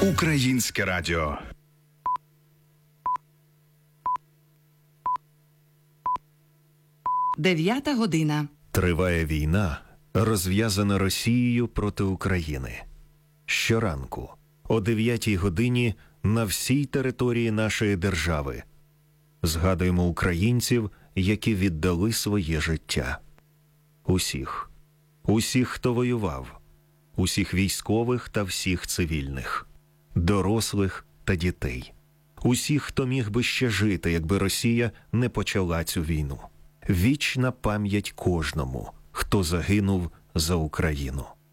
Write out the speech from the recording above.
Українське радіо. Дев'ята година. Триває війна, розв'язана Росією проти України. Щоранку, о 9-й годині, на всій території нашої держави згадуємо українців, які віддали своє життя. Усіх, хто воював, усіх військових та всіх цивільних, дорослих та дітей, усіх, хто міг би ще жити, якби Росія не почала цю війну. Вічна пам'ять кожному, хто загинув за Україну.